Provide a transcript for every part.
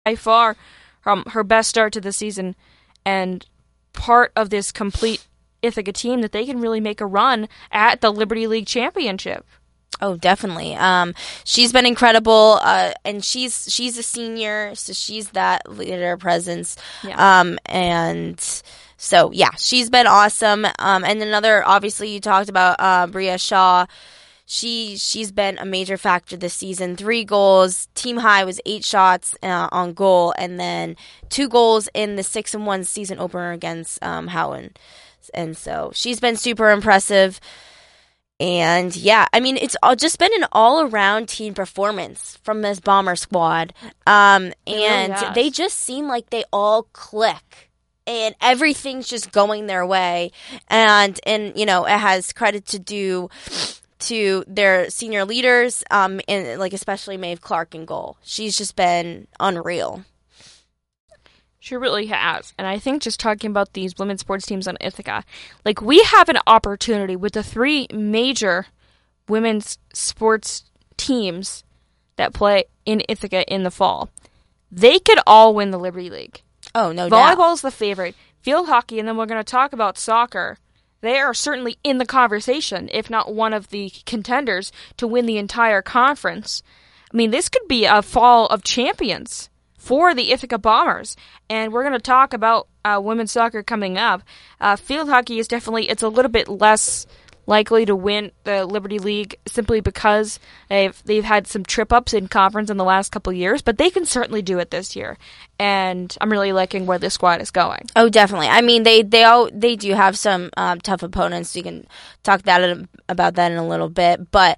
by far her best start to the season, and part of this complete Ithaca team that they can really make a run at the Liberty League Championship. Oh, definitely. She's been incredible, and she's a senior, so she's that leader presence. Yeah. And so yeah, she's been awesome. And another, obviously, you talked about Bria Shaw. She's been a major factor this season. 3 goals. Team high was 8 shots on goal, and then 2 goals in the 6-1 season opener against Howland. And so she's been super impressive. And yeah, I mean, it's just been an all-around team performance from this Bomber squad. And really they just seem like they all click. And everything's just going their way. And you know, it has credit to do to their senior leaders, and like especially Maeve Clark in goal. She's just been unreal. She really has. And I think just talking about these women's sports teams on Ithaca, like we have an opportunity with the 3 major women's sports teams that play in Ithaca in the fall. They could all win the Liberty League. Oh, no doubt. Volleyball is the favorite. Field hockey, and then we're going to talk about soccer. They are certainly in the conversation, if not one of the contenders, to win the entire conference. I mean, this could be a fall of champions for the Ithaca Bombers. And we're going to talk about women's soccer coming up. Field hockey is definitely, it's a little bit less likely to win the Liberty League simply because they've had some trip-ups in conference in the last couple of years, but they can certainly do it this year. And I'm really liking where this squad is going. Oh, definitely. I mean, they do have some tough opponents. You can talk about that in a little bit, but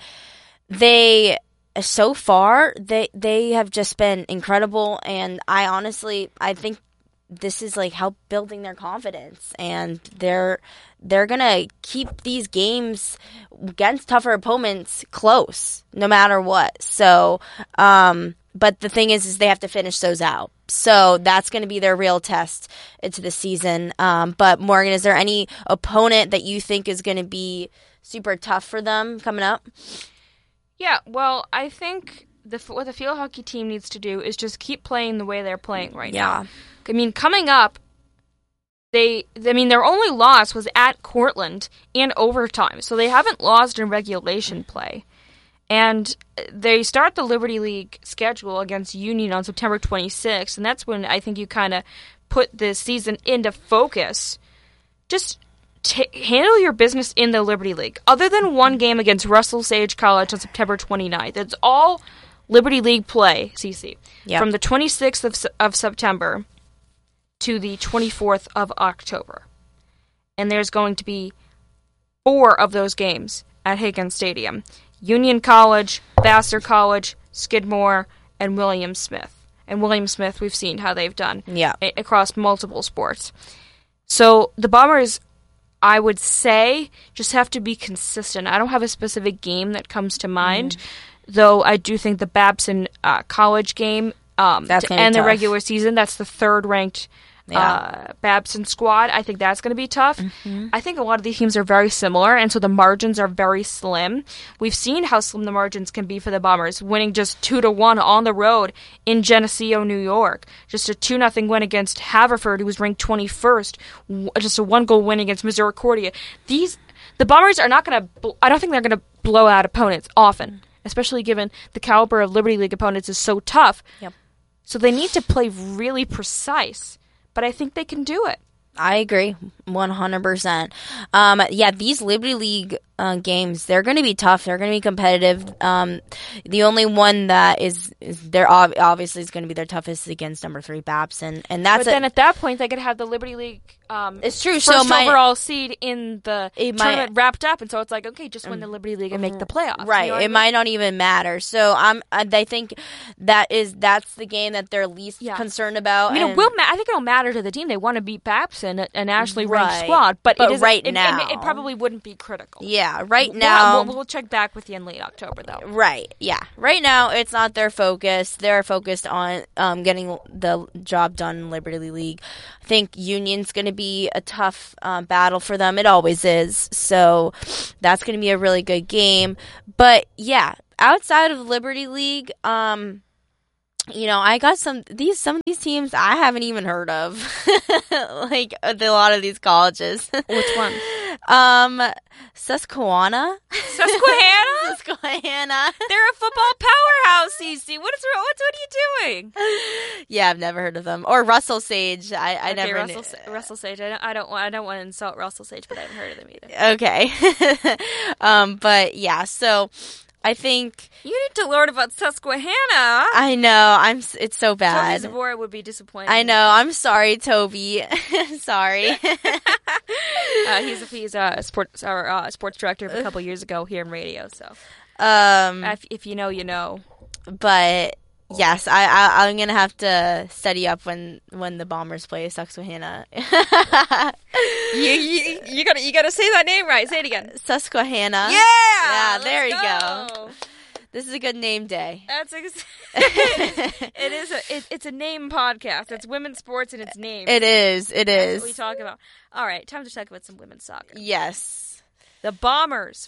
so far they have just been incredible, and I think this is like help building their confidence, and they're gonna keep these games against tougher opponents close no matter what. So but the thing is they have to finish those out, so that's going to be their real test into the season. But Morgan, is there any opponent that you think is going to be super tough for them coming up? Yeah, well, I think what the field hockey team needs to do is just keep playing the way they're playing right now. I mean, coming up, their only loss was at Cortland in overtime, so they haven't lost in regulation play. And they start the Liberty League schedule against Union on September 26th, and that's when I think you kind of put this season into focus. Just handle your business in the Liberty League. Other than one game against Russell Sage College on September 29th, it's all Liberty League play, CC, from the 26th of September to the 24th of October. And there's going to be 4 of those games at Higgins Stadium. Union College, Vassar College, Skidmore, and William Smith. And William Smith, we've seen how they've done across multiple sports. So the Bombers, I would say, just have to be consistent. I don't have a specific game that comes to mind, though I do think the Babson College game to end the regular season, that's the 3rd-ranked Babson squad. I think that's going to be tough. I think a lot of these teams are very similar, and so the margins are very slim. We've seen how slim the margins can be for the Bombers, winning just 2-1 on the road in Geneseo, New York. Just a 2-0 win against Haverford, who was ranked 21st. Just a 1-goal win against Misericordia. The Bombers are not going to, I don't think they're going to blow out opponents often, especially given the caliber of Liberty League opponents is so tough. So they need to play really precise. But I think they can do it. I agree, 100%. These Liberty League games, they're going to be tough. They're going to be competitive. The only one that is they're obviously is going to be their toughest against number 3 Babson, and that's. But then at that point, they could have the Liberty League. It's true. First overall seed in the tournament wrapped up, and so it's like, okay, just win the Liberty League and make the playoffs. Right. You know what I mean? Might not even matter. So I think that's the game that they're least concerned about. I mean, I think it'll matter to the team. They want to beat Babson, a nationally ranked squad, but now it probably wouldn't be critical. Yeah, right now we'll check back with you in late October, though. Right. Yeah. Right now, it's not their focus. They're focused on getting the job done in Liberty League. I think Union's going to be a tough battle for them. It always is. So that's going to be a really good game. But yeah, outside of Liberty League, I got some of these teams I haven't even heard of, like a lot of these colleges. Which one? Susquehanna. Susquehanna. They're a football powerhouse, Cece. What are you doing? Yeah, I've never heard of them. Or Russell Sage. I never knew. Russell Sage. I don't want to insult Russell Sage, but I haven't heard of them either. Okay. But yeah, so I think you need to learn about Susquehanna. I know. It's so bad. Toby Zavora would be disappointed. I know. I'm sorry, Toby. Sorry. He's a sports director of a couple years ago here in radio. So, if you know, you know. But yes, I'm gonna have to study up when the Bombers play Susquehanna. you gotta say that name right. Say it again. Susquehanna. Yeah. There you go. This is a good name day. It's a name podcast. It's women's sports and it's names. It is. That's what we talk about. All right, time to talk about some women's soccer. Yes. The Bombers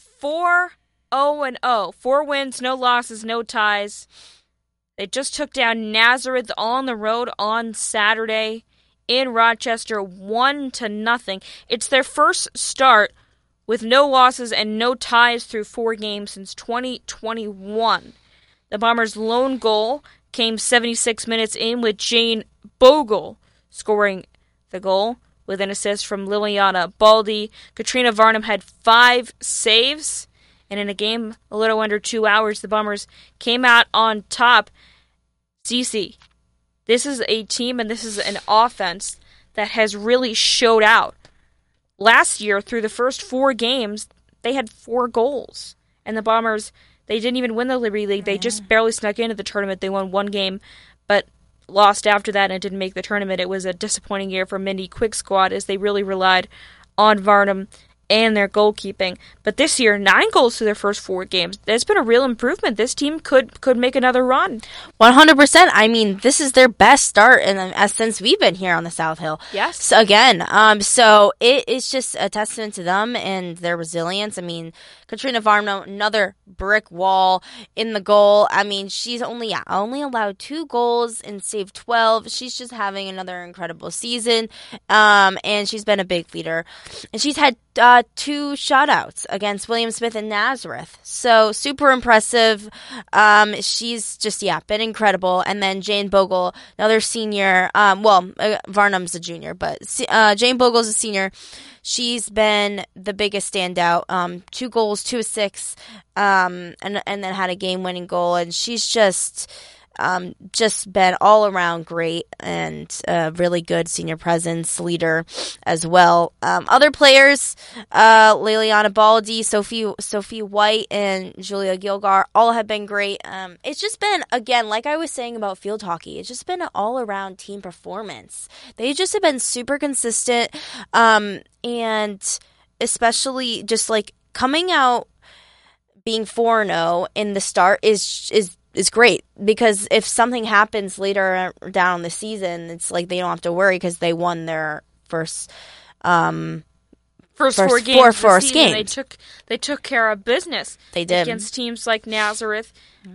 4-0-0. 4 wins, no losses, no ties. They just took down Nazareth on the road on Saturday in Rochester, 1-0. It's their first start with no losses and no ties through 4 games since 2021. The Bombers' lone goal came 76 minutes in, with Jane Bogle scoring the goal with an assist from Liliana Baldi. Katrina Varnum had 5 saves, and in a game a little under 2 hours, the Bombers came out on top. Cece, this is a team and this is an offense that has really showed out. Last year, through the first 4 games, they had 4 goals. And the Bombers, they didn't even win the Liberty League. They just barely snuck into the tournament. They won 1 game, but lost after that and didn't make the tournament. It was a disappointing year for Mindy Quick squad, as they really relied on Varnum and their goalkeeping. But this year, 9 goals through their first 4 games. That's been a real improvement. This team could make another run. 100%. I mean, this is their best start since we've been here on the South Hill. Yes. So again, so it is just a testament to them and their resilience. I mean, Katrina Varnum, another brick wall in the goal. I mean, she's only allowed 2 goals and saved 12. She's just having another incredible season. And she's been a big leader. And she's had 2 shutouts against William Smith and Nazareth. So super impressive. She's just, been incredible. And then Jane Bogle, another senior. Varnum's a junior, but Jane Bogle's a senior. She's been the biggest standout. 2 goals, 2 assists, and then had a game-winning goal. And she's just been all around great and really good senior presence leader as well. Other players, Liliana Baldi, Sophie White, and Julia Gilgar all have been great. It's just been, again, like I was saying about field hockey, it's just been an all-around team performance. They just have been super consistent, and especially just like coming out being 4-0 in the start is great, because if something happens later down the season, it's like they don't have to worry because they won their first 4 games. They took care of business. They did against teams like Nazareth,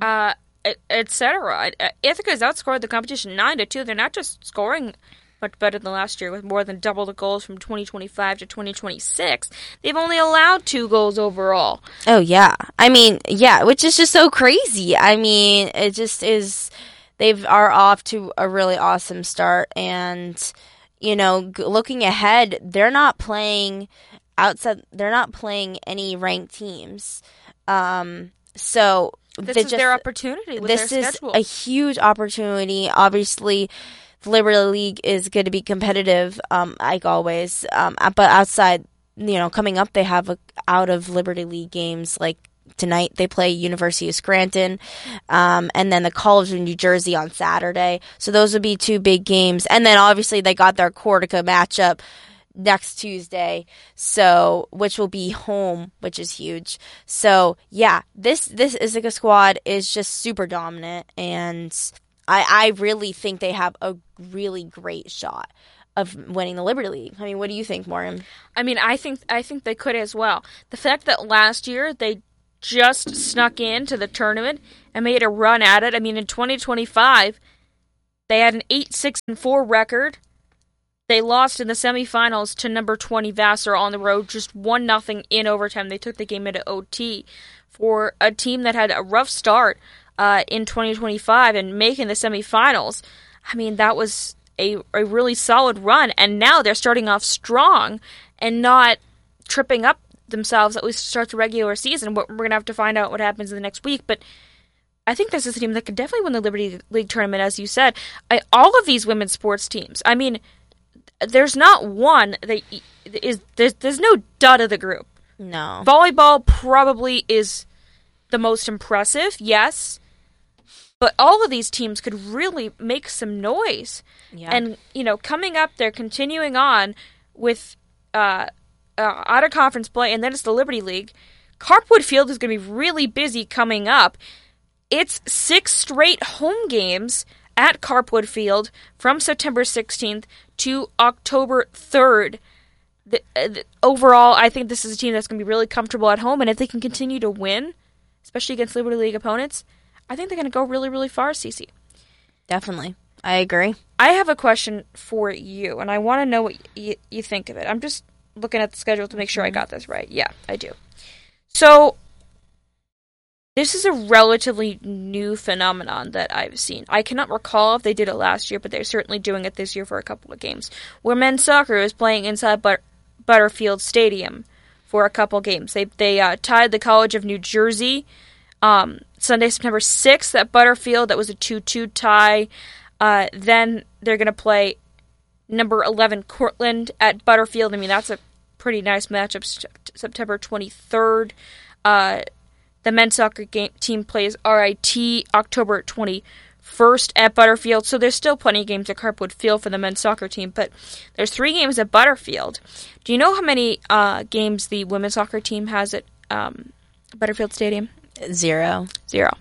etc. Ithaca's outscored the competition 9-2. They're not just scoring much better than last year with more than double the goals from 2025 to 2026. They've only allowed 2 goals overall. Oh, yeah. I mean, yeah, which is just so crazy. I mean, it just is. They are off to a really awesome start. And, looking ahead, they're not playing outside. They're not playing any ranked teams. So this is their opportunity with this their is schedule. A huge opportunity. Obviously, the Liberty League is going to be competitive, like always. But outside, coming up, they have out of Liberty League games. Like tonight, they play University of Scranton, and then the College of New Jersey on Saturday. So those would be 2 big games. And then obviously they got their Corsica matchup next Tuesday, which will be home, which is huge. So yeah, this Ithaca squad is just super dominant, and I really think they have a really great shot of winning the Liberty League. I mean, what do you think, Maureen? I mean, I think they could as well. The fact that last year they just snuck into the tournament and made a run at it. I mean, in 2025, They had an 8-6-4 record. They lost in the semifinals to number 20 Vassar on the road, just 1-0 in overtime. They took the game into OT. For a team that had a rough start in 2025 and making the semifinals, I mean, that was a really solid run. And now they're starting off strong and not tripping up themselves at least to start the regular season. We're going to have to find out what happens in the next week. But I think this is a team that could definitely win the Liberty League tournament, as you said. All of these women's sports teams, I mean, there's not one that is... There's no dud of the group. No. Volleyball probably is the most impressive, yes. But all of these teams could really make some noise. Yeah. And, coming up, they're continuing on with out-of-conference play, and then it's the Liberty League. Carpwood Field is going to be really busy coming up. It's 6 straight home games at Carpwood Field from September 16th to October 3rd. Overall, I think this is a team that's going to be really comfortable at home, and if they can continue to win, especially against Liberty League opponents, I think they're going to go really, really far, Cece. Definitely. I agree. I have a question for you, and I want to know what you think of it. I'm just looking at the schedule to make sure I got this right. Yeah, I do. So, this is a relatively new phenomenon that I've seen. I cannot recall if they did it last year, but they're certainly doing it this year for a couple of games, where men's soccer is playing inside Butterfield Stadium for a couple games. They tied the College of New Jersey Sunday, September 6th at Butterfield. That was a 2-2 tie. Then they're going to play number 11 Cortland at Butterfield. I mean, that's a pretty nice matchup. September 23rd. The men's soccer team plays RIT October 21st at Butterfield. So there's still plenty of games at Carpwood Field for the men's soccer team. But there's 3 games at Butterfield. Do you know how many games the women's soccer team has at Butterfield Stadium? 0. 0.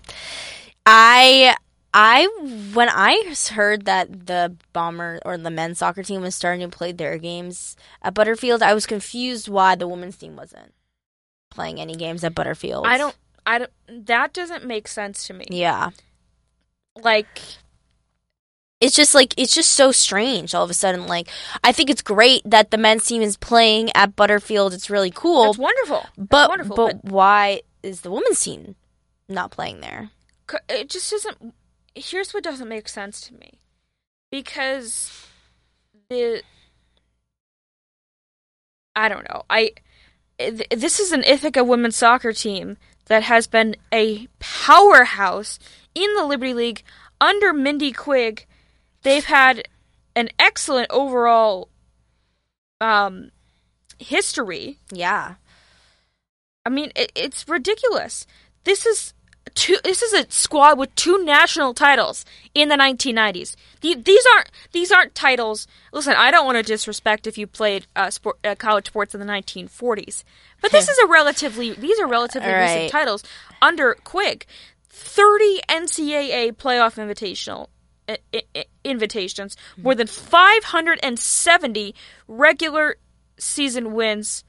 When I heard that the Bomber or the men's soccer team was starting to play their games at Butterfield, I was confused why the women's team wasn't playing any games at Butterfield. I don't. That doesn't make sense to me. Yeah. Like, it's just so strange all of a sudden. Like, I think it's great that the men's team is playing at Butterfield. It's really cool. It's wonderful. But why is the women's team not playing there? It just doesn't. Here's what doesn't make sense to me. Because I don't know. This is an Ithaca women's soccer team that has been a powerhouse in the Liberty League under Mindy Quigg. They've had an excellent overall history. Yeah. I mean, it's ridiculous. This is a squad with 2 national titles in the 1990s. These aren't titles. Listen, I don't want to disrespect if you played college sports in the 1940s, but these are relatively recent titles under Quigg. 30 NCAA playoff invitations, more than 570 regular season wins,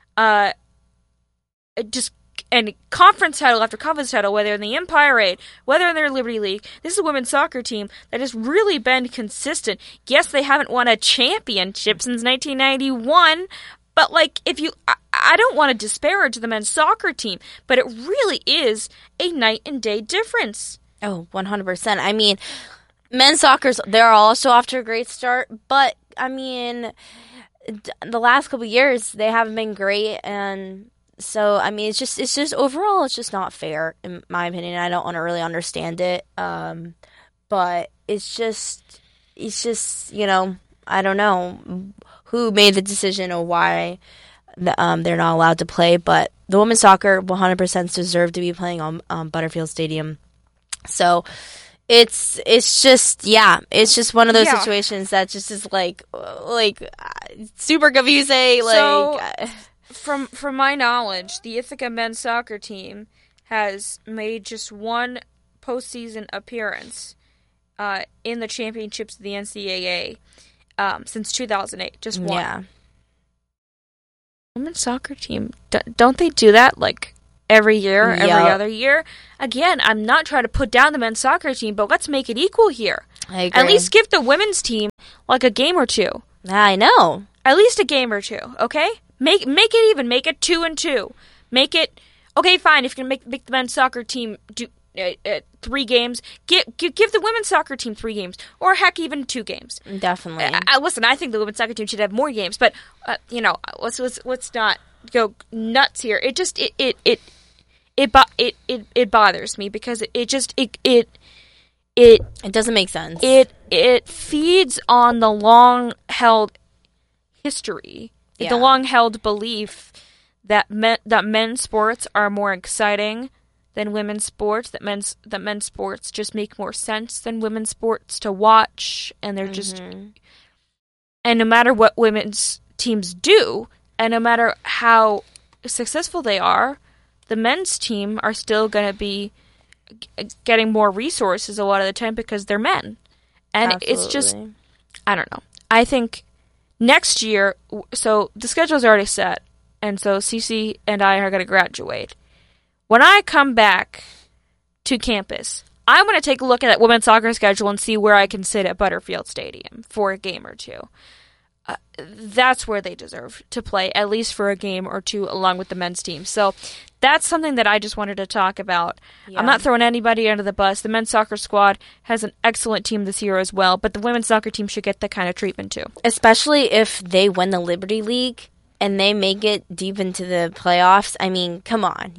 and conference title after conference title, whether in the Empire 8, whether in their Liberty League. This is a women's soccer team that has really been consistent. Yes, they haven't won a championship since 1991, but I don't want to disparage the men's soccer team, but it really is a night and day difference. Oh, 100%. I mean, men's soccer, they're also off to a great start, but, I mean, the last couple of years, they haven't been great, and so, I mean, it's just overall, it's just not fair, in my opinion. I don't want to really understand it, but it's just, I don't know who made the decision or why they're not allowed to play, but the women's soccer 100% deserve to be playing on Butterfield Stadium. So it's just one of those situations that just is like super confusing. So, from my knowledge, the Ithaca men's soccer team has made just one postseason appearance in the championships of the NCAA since 2008. Just one. Yeah. Women's soccer team, don't they do that every year, every other year? Again, I'm not trying to put down the men's soccer team, but let's make it equal here. I agree. At least give the women's team like a game or two. I know. At least a game or two, okay? Make it even. Make it 2-2. Make it okay. Fine. If you're gonna make the men's soccer team do 3 games, give the women's soccer team 3 games, or heck, even 2 games. Definitely. Listen, I think the women's soccer team should have more games, but let's not go nuts here. It just it bothers me because it doesn't make sense. It feeds on the long held history, the long held belief that men's sports are more exciting than women's sports. That men's sports just make more sense than women's sports to watch, and they're just. And no matter what women's teams do, and no matter how successful they are, the men's team are still going to be getting more resources a lot of the time because they're men. And It's just, I don't know. I think next year, so the schedule's already set, and so Cece and I are going to graduate. When I come back to campus, I'm going to take a look at that women's soccer schedule and see where I can sit at Butterfield Stadium for a game or two. That's where they deserve to play, at least for a game or two, along with the men's team. So that's something that I just wanted to talk about. Yeah. I'm not throwing anybody under the bus. The men's soccer squad has an excellent team this year as well, but the women's soccer team should get that kind of treatment too. Especially if they win the Liberty League and they make it deep into the playoffs. I mean, come on.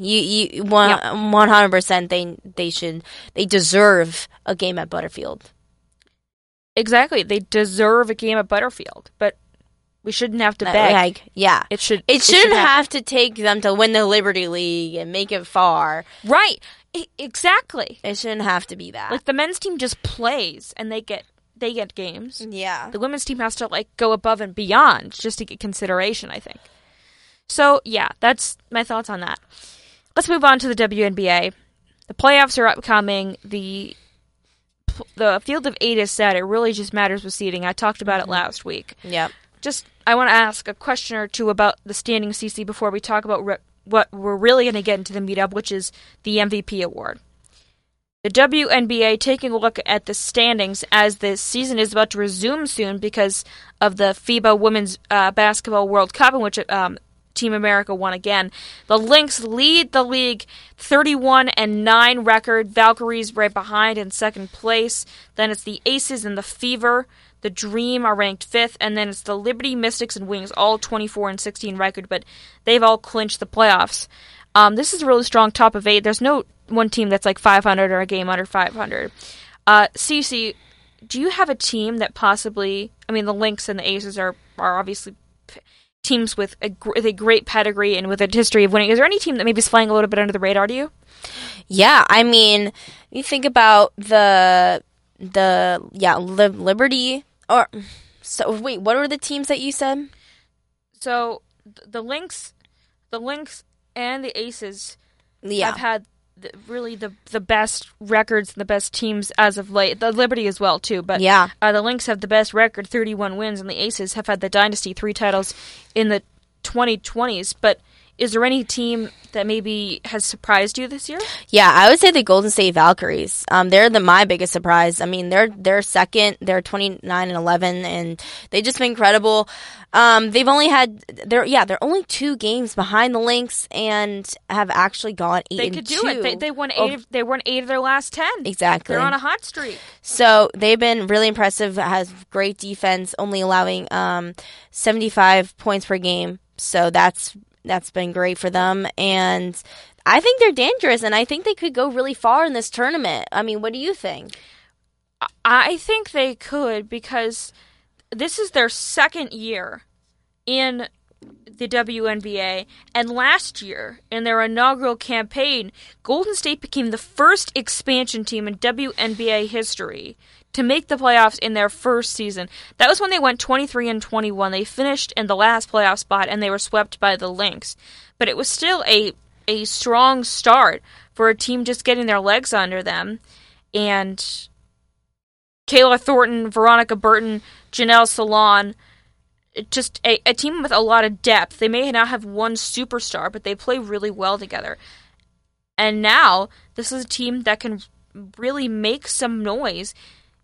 100% they deserve a game at Butterfield. Exactly. They deserve a game at Butterfield, but we shouldn't have to beg. Yeah. It shouldn't have to take them to win the Liberty League and make it far. Right. Exactly. It shouldn't have to be that. Like, the men's team just plays and they get games. Yeah. The women's team has to go above and beyond just to get consideration, I think. So, yeah, that's my thoughts on that. Let's move on to the WNBA. The playoffs are upcoming. The field of 8 is set. It really just matters with seeding. I talked about it last week. Yep. I want to ask a question or two about the standings, CC, before we talk about what we're really going to get into the meetup, which is the MVP award. The WNBA taking a look at the standings as the season is about to resume soon because of the FIBA Women's Basketball World Cup, in which Team America won again. The Lynx lead the league 31-9 record. Valkyries right behind in second place. Then it's the Aces and the Fever. The Dream are ranked 5th, and then it's the Liberty, Mystics, and Wings, all 24-16 record, but they've all clinched the playoffs. This is a really strong top of 8. There's no one team that's 500 or a game under 500. Cece, do you have a team that possibly... I mean, the Lynx and the Aces are obviously teams with a great pedigree and with a history of winning. Is there any team that maybe is flying a little bit under the radar to you? Yeah, I mean, you think about Liberty... So wait, what were the teams that you said? So the Lynx and the Aces have had really the best records and the best teams as of late. The Liberty as well too, but the Lynx have the best record, 31 wins, and the Aces have had the Dynasty 3 titles in the 2020s. But is there any team that maybe has surprised you this year? Yeah, I would say the Golden State Valkyries. They're my biggest surprise. I mean, they're second. They're 29-11, and they've just been incredible. They've only had they're only 2 games behind the Lynx and have actually gone 8-2. They could do it. They won 8. They won 8 of their last 10. Exactly. They're on a hot streak. So they've been really impressive. Has great defense, only allowing 75 points per game. So that's been great for them, and I think they're dangerous, and I think they could go really far in this tournament. I mean, what do you think? I think they could, because this is their second year in the WNBA, and last year, in their inaugural campaign, Golden State became the first expansion team in WNBA history to make the playoffs in their first season. That was when they went 23-21. They finished in the last playoff spot, and they were swept by the Lynx. But it was still a strong start for a team just getting their legs under them. And Kayla Thornton, Veronica Burton, Janelle Salon, just a team with a lot of depth. They may not have one superstar, but they play really well together. And now, this is a team that can really make some noise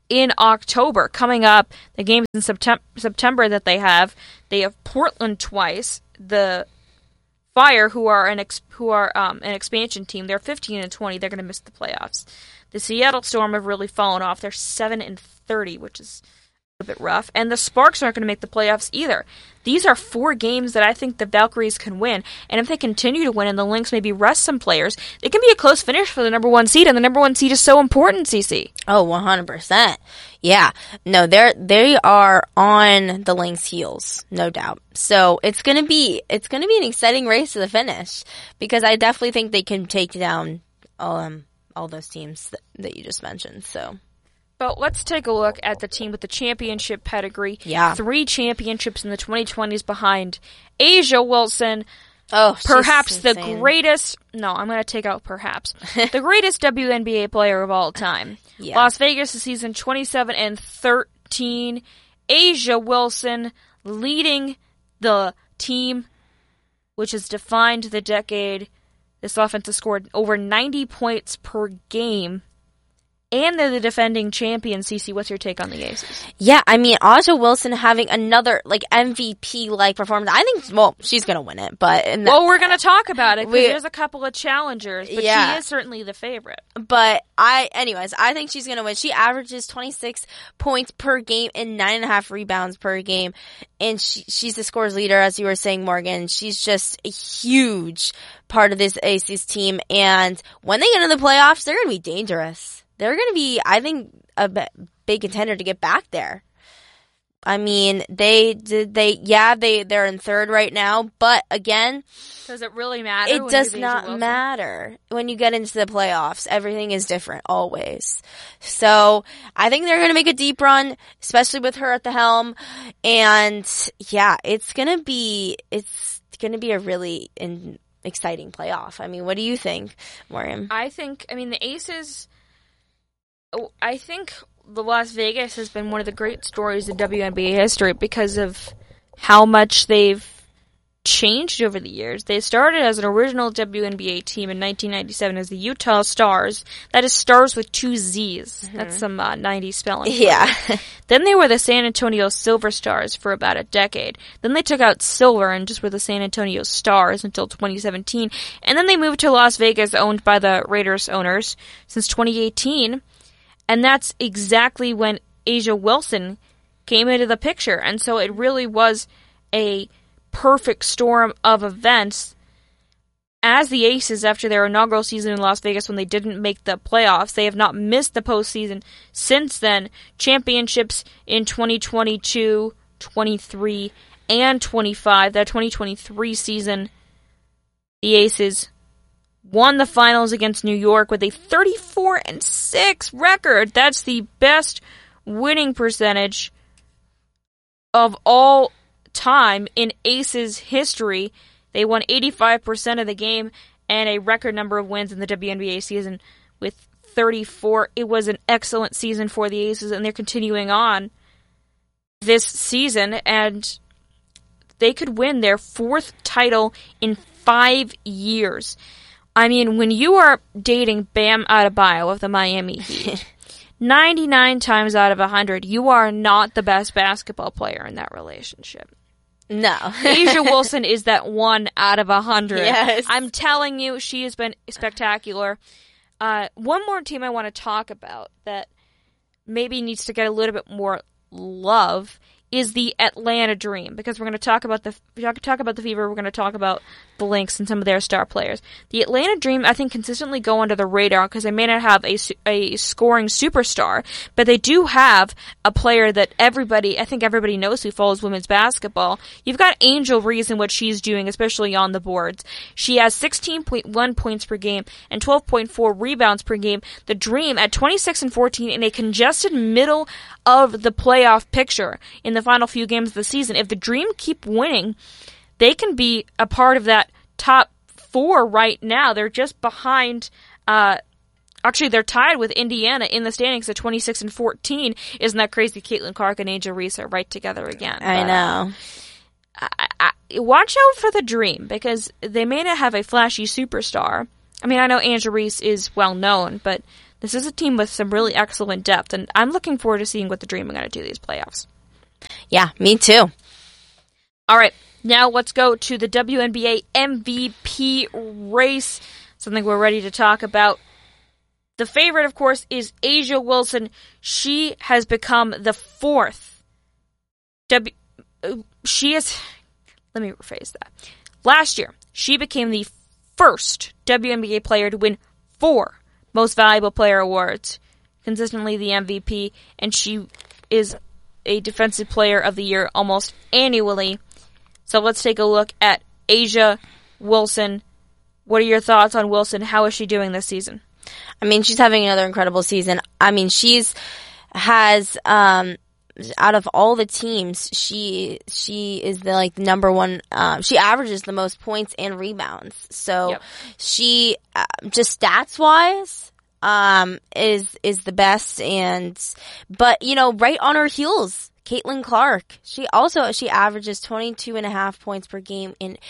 in October. Coming up, the games in September that they have Portland twice, the Fire, who are an expansion team. They're 15-20. They're going to miss the playoffs. The Seattle Storm have really fallen off. They're 7-30, which is a bit rough. And the Sparks aren't going to make the playoffs either. These are 4 games that I think the Valkyries can win. And if they continue to win and the Lynx maybe rest some players, it can be a close finish for the number 1 seed. And the number 1 seed is so important, CC. Oh, 100%. Yeah. No, they are on the Lynx heels, no doubt. So it's gonna be an exciting race to the finish, because I definitely think they can take down all those teams that you just mentioned. So. But let's take a look at the team with the championship pedigree. Yeah. 3 championships in the 2020s behind A'ja Wilson. Oh, perhaps the greatest... No, I'm going to take out perhaps. The greatest WNBA player of all time. Yeah. Las Vegas this season 27-13. A'ja Wilson leading the team, which has defined the decade. This offense has scored over 90 points per game. And they're the defending champion. Cece, what's your take on the Aces? Yeah, I mean, A'ja Wilson having another, MVP-like performance. I think, she's going to win it, but... we're going to talk about it, because there's a couple of challengers, but she is certainly the favorite. But I think she's going to win. She averages 26 points per game and 9.5 rebounds per game, and she's the scores leader, as you were saying, Morgan. She's just a huge part of this Aces team, and when they get into the playoffs, they're going to be dangerous. They're going to be, I think, a big contender to get back there. I mean, they're in third right now, but again, does it really matter? It does not matter when you get into the playoffs. Everything is different always. So I think they're going to make a deep run, especially with her at the helm. And yeah, it's going to be a really exciting playoff. I mean, what do you think, Miriam? The Aces. I think the Las Vegas has been one of the great stories in WNBA history because of how much they've changed over the years. They started as an original WNBA team in 1997 as the Utah Stars. That is Stars with 2 Z's. Mm-hmm. That's some 90s spelling. Yeah. Then they were the San Antonio Silver Stars for about a decade. Then they took out Silver and just were the San Antonio Stars until 2017. And then they moved to Las Vegas, owned by the Raiders owners, since 2018. And that's exactly when A'ja Wilson came into the picture. And so it really was a perfect storm of events as the Aces, after their inaugural season in Las Vegas when they didn't make the playoffs. They have not missed the postseason since then. Championships in 2022, 23, and 25. That 2023 season, the Aces won the finals against New York with a 34-6 record. That's the best winning percentage of all time in Aces history. They won 85% of the game and a record number of wins in the WNBA season with 34. It was an excellent season for the Aces, and they're continuing on this season, and they could win their 4th title in 5 years. I mean, when you are dating Bam Adebayo of the Miami Heat, 99 times out of 100, you are not the best basketball player in that relationship. No. A'ja Wilson is that 1 out of 100. Yes. I'm telling you, she has been spectacular. One more team I want to talk about that maybe needs to get a little bit more love is the Atlanta Dream, because we're going to talk about the Fever, we're going to talk about the Lynx and some of their star players. The Atlanta Dream, I think, consistently go under the radar because they may not have a scoring superstar, but they do have a player that I think everybody knows who follows women's basketball. You've got Angel Reese and what she's doing, especially on the boards. She has 16.1 points per game and 12.4 rebounds per game. The Dream at 26-14 in a congested middle of the playoff picture in the final few games of the season. If the Dream keep winning, they can be a part of that top 4 right now. They're just behind, actually they're tied with Indiana in the standings at 26-14. Isn't that crazy? Caitlin Clark and Angel Reese are right together again. I know. Watch out for the Dream, because they may not have a flashy superstar. I mean, I know Angel Reese is well known, but This is a team with some really excellent depth, and I'm looking forward to seeing what the Dream are going to do these playoffs. Yeah, me too. All right, now let's go to the WNBA MVP race, something we're ready to talk about. The favorite, of course, is A'ja Wilson. She has become the fourth. Let me rephrase that. Last year, she became the first WNBA player to win 4 Most Valuable Player awards, consistently the MVP, and she is a Defensive Player of the Year almost annually. So let's take a look at A'ja Wilson. What are your thoughts on Wilson? How is she doing this season? I mean, she's having another incredible season. I mean, out of all the teams, she is the number one. She averages the most points and rebounds. So she just stats wise is the best. But right on her heels, Caitlin Clark. She averages 22.5 points per game and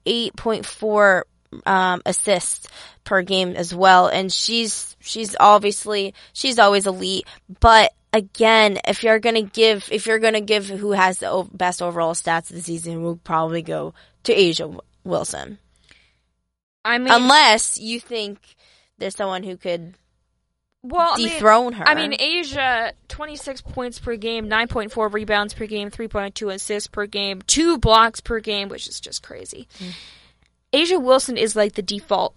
8.4 assists per game as well. And she's always elite. But again, if you're gonna give who has the best overall stats of the season, we'll probably go to A'ja Wilson. I mean, unless you think there's someone who could dethrone her. I mean, A'ja, 26 points per game, 9.4 rebounds per game, 3.2 assists per game, 2 blocks per game, which is just crazy. A'ja Wilson is like the default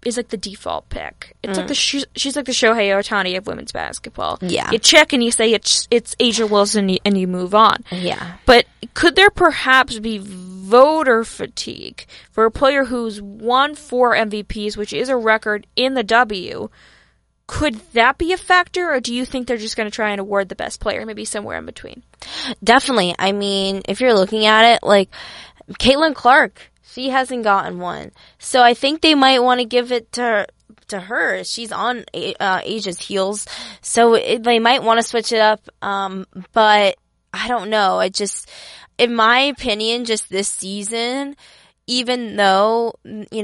pick. It's she's like the Shohei Ohtani of women's basketball. Yeah. You check and you say it's A'ja Wilson and you move on. Yeah. But could there perhaps be voter fatigue for a player who's won 4 MVPs, which is a record in the W? Could that be a factor, or do you think they're just going to try and award the best player, maybe somewhere in between? Definitely. I mean, if you're looking at it, like Caitlin Clark, she hasn't gotten one. So I think they might want to give it to her. She's on A'ja's heels. So they might want to switch it up. But I don't know. In my opinion, just this season, even though,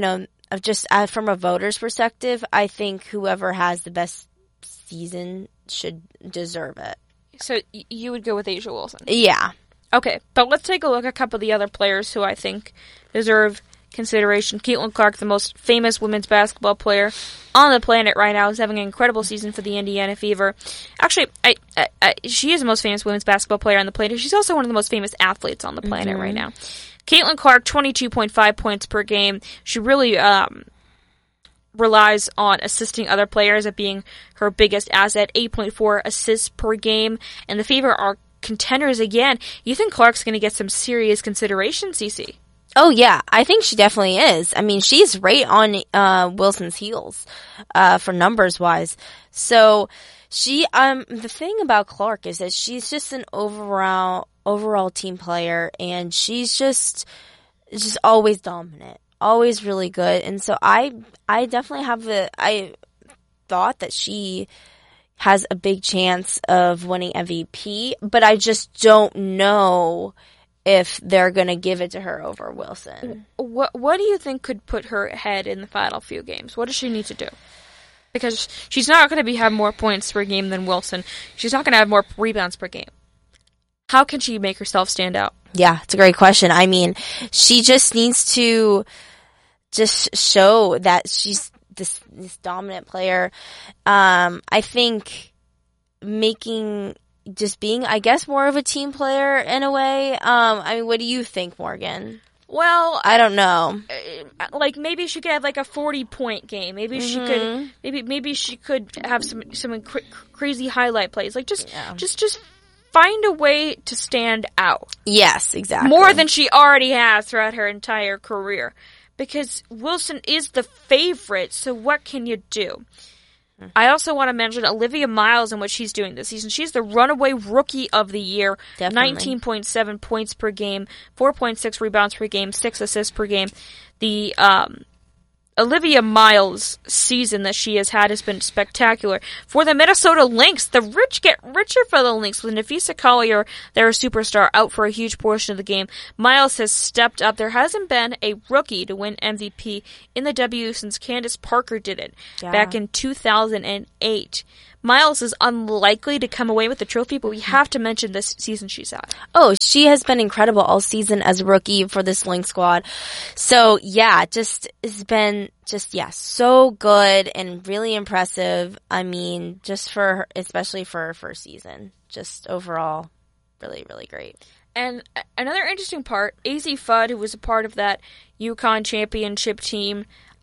from a voter's perspective, I think whoever has the best season should deserve it. So you would go with A'ja Wilson? Yeah. Okay, but let's take a look at a couple of the other players who I think deserve consideration. Caitlin Clark, the most famous women's basketball player on the planet right now, is having an incredible season for the Indiana Fever. Actually, she is the most famous women's basketball player on the planet. She's also one of the most famous athletes on the planet right now. Caitlin Clark, 22.5 points per game. She really relies on assisting other players as being her biggest asset, 8.4 assists per game. And the Fever are contenders again. You think Clark's going to get some serious consideration, Cece? Oh yeah, I think she definitely is. I mean, she's right on Wilson's heels for numbers wise. So she the thing about Clark is that she's just an overall team player, and she's just always dominant, always really good. And so I definitely I thought that she has a big chance of winning MVP, but I just don't know if they're going to give it to her over Wilson. What do you think could put her ahead in the final few games? What does she need to do? Because she's not going to have more points per game than Wilson. She's not going to have more rebounds per game. How can she make herself stand out? Yeah, it's a great question. I mean, she just needs to just show that she's this dominant player. I think being, I guess, more of a team player in a way. I mean, what do you think, Morgan? Well, I don't know. Like maybe she could have like a 40-point game. Maybe she could. Maybe she could have some crazy highlight plays. Like just find a way to stand out. Yes, exactly. More than she already has throughout her entire career. Because Wilson is the favorite, so what can you do? I also want to mention Olivia Miles and what she's doing this season. She's the runaway rookie of the year. Definitely. 19.7 points per game, 4.6 rebounds per game, 6 assists per game. The Olivia Miles' season that she has had has been spectacular. For the Minnesota Lynx, the rich get richer for the Lynx. With Nafisa Collier, their superstar, out for a huge portion of the game, Miles has stepped up. There hasn't been a rookie to win MVP in the W since Candace Parker did it back in 2008. Miles is unlikely to come away with the trophy, but we have to mention this season she's had. Oh, she has been incredible all season as a rookie for this Lynx squad. So, yeah, it's been so good and really impressive. I mean, just for her, especially for her first season. Just overall, really, really great. And another interesting part, AZ Fudd, who was a part of that UConn championship team,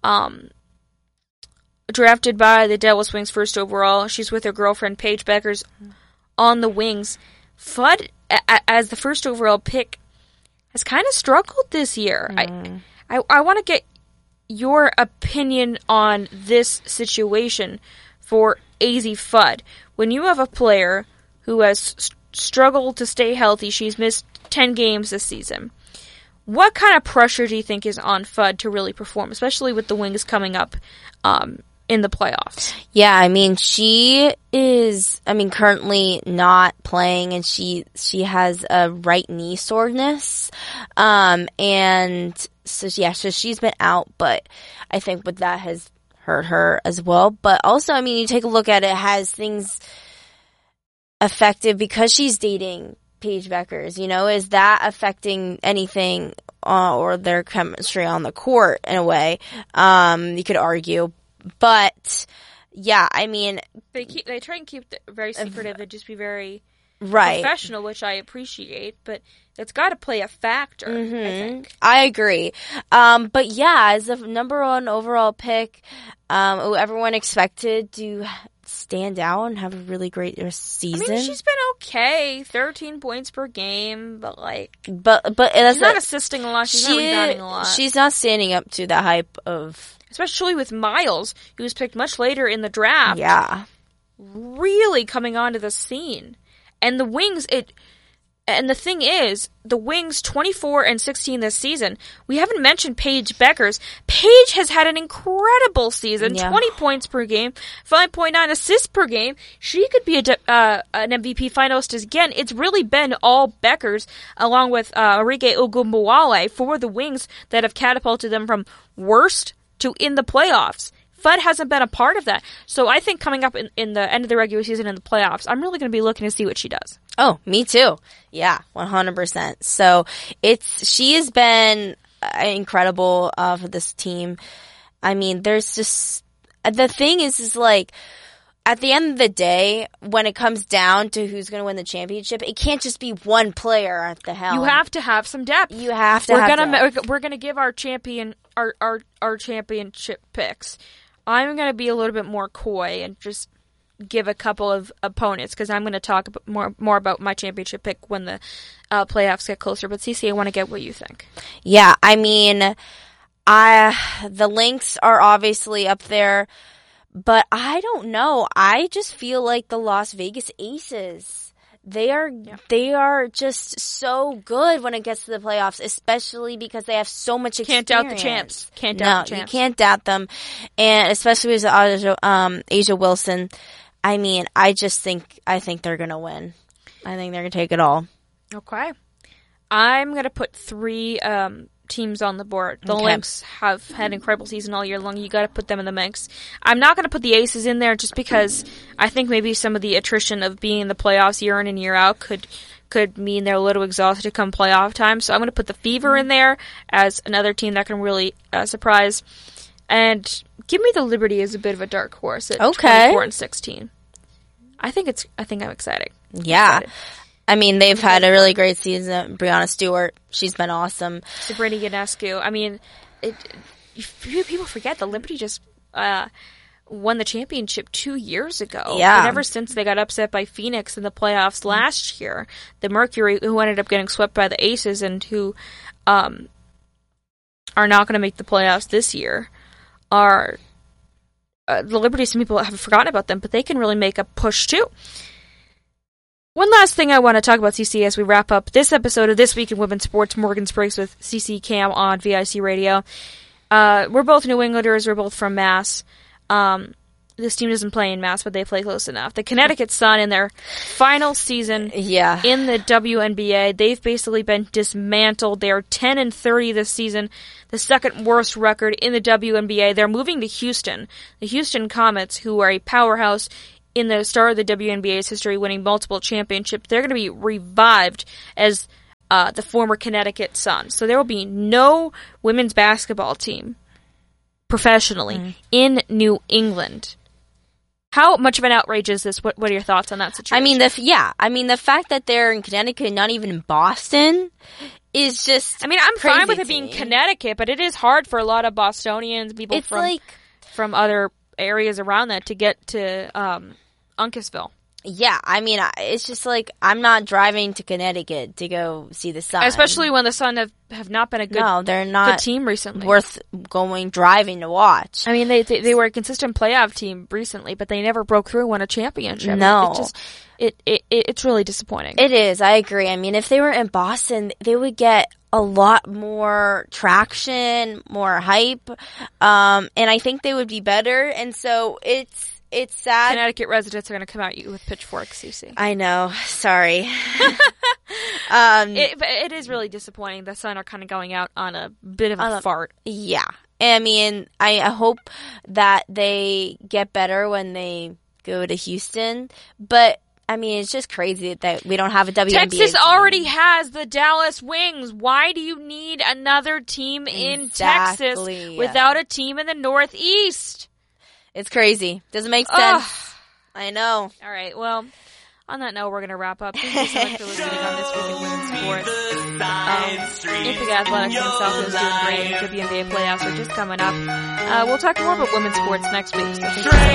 drafted by the Devils Wings first overall. She's with her girlfriend Paige Beckers on the Wings. Fudd, as the first overall pick, has kind of struggled this year. I want to get your opinion on this situation for AZ Fudd. When you have a player who has struggled to stay healthy, she's missed 10 games this season. What kind of pressure do you think is on Fudd to really perform, especially with the Wings coming up in the playoffs? Yeah, I mean, she is, currently not playing, and she has a right knee soreness. And so she's been out, but I think with that has hurt her as well. But also, I mean, you take a look at it, has things affected because she's dating Paige Beckers, is that affecting anything or their chemistry on the court in a way? You could argue. But yeah, I mean, they try and keep it very secretive and just be very right professional, which I appreciate, but it's got to play a factor. I think I agree. But yeah, as a number one overall pick, everyone expected to stand out and have a really great season. I mean, she's been okay, 13 points per game, but she's not assisting a lot. She's not rebounding a lot. She's not standing up to the hype of. Especially with Miles, who was picked much later in the draft. Yeah. Really coming onto the scene. And the Wings, and the thing is, the Wings 24-16 this season, we haven't mentioned Paige Beckers. Paige has had an incredible season, 20 points per game, 5.9 assists per game. She could be an MVP finalist again. It's really been all Beckers, along with Arike Ogunbowale, for the Wings that have catapulted them from worst to in the playoffs. Fudd hasn't been a part of that. So I think coming up in the end of the regular season and the playoffs, I'm really going to be looking to see what she does. Oh, me too. Yeah, 100%. So she has been incredible for this team. I mean, there's just, the thing is like, at the end of the day, when it comes down to who's going to win the championship, it can't just be one player at the helm. You have to have some depth. You have to have depth. We're gonna give our our championship picks. I'm gonna be a little bit more coy and just give a couple of opponents because I'm gonna talk more about my championship pick when the playoffs get closer. But Cece, I want to get what you think. Yeah, I mean, the Lynx are obviously up there. But I don't know. I just feel like the Las Vegas Aces, they are just so good when it gets to the playoffs, especially because they have so much experience. Can't doubt the champs. Can't doubt the champs. You can't doubt them. And especially with A'ja Wilson. I mean, I think they're going to win. I think they're going to take it all. Okay. I'm going to put 3 teams on the board. The Lynx have had an incredible season all year long. You got to put them in the mix. I'm not going to put the Aces in there just because I think maybe some of the attrition of being in the playoffs year in and year out could mean they're a little exhausted come playoff time. So I'm going to put the Fever in there as another team that can really surprise. And give me the Liberty as a bit of a dark horse at 24-16. I think I'm excited. Yeah. I mean, they've had a really great season. Breanna Stewart, she's been awesome. Sabrina Ionescu. I mean, people forget the Liberty just won the championship 2 years ago. Yeah. And ever since they got upset by Phoenix in the playoffs last year, the Mercury, who ended up getting swept by the Aces and who are not going to make the playoffs this year, are the Liberty. Some people have forgotten about them, but they can really make a push too. One last thing I want to talk about, CC, as we wrap up this episode of This Week in Women's Sports, Morgan Spriggs with CC Cam on VIC Radio. we're both New Englanders. We're both from Mass. This team doesn't play in Mass, but they play close enough. The Connecticut Sun, in their final season in the WNBA, they've basically been dismantled. They're 10-30 this season, the second worst record in the WNBA. They're moving to Houston. The Houston Comets, who are a powerhouse in the start of the WNBA's history, winning multiple championships, they're going to be revived as the former Connecticut Sun. So there will be no women's basketball team professionally in New England. How much of an outrage is this? What are your thoughts on that situation? I mean, the fact that they're in Connecticut, not even in Boston, is just. I mean, I'm fine with it being Connecticut, but it is hard for a lot of Bostonians, people from other areas around that, to get to Uncasville. Yeah, I mean, it's just like, I'm not driving to Connecticut to go see the Sun. Especially when the Sun have not been a good team recently. Worth driving to watch. I mean, they were a consistent playoff team recently, but they never broke through and won a championship. No. It's really disappointing. It is, I agree. I mean, if they were in Boston, they would get a lot more traction, more hype, and I think they would be better, and so it's sad. Connecticut residents are going to come at you with pitchforks, Cece. I know. Sorry. It is really disappointing. The Sun are kind of going out on a bit of a fart. Yeah. I mean, I hope that they get better when they go to Houston. But, I mean, it's just crazy that we don't have a WNBA Texas team. already has the Dallas Wings. Why do you need another team in Texas without a team in the Northeast? It's crazy. Doesn't make sense. I know. All right. Well, on that note, we're going to wrap up. Thank you so much for listening on This Week in Women's Sports. Ithaca Athletics and South is doing great. WNBA playoffs are just coming up. We'll talk more about women's sports next week. So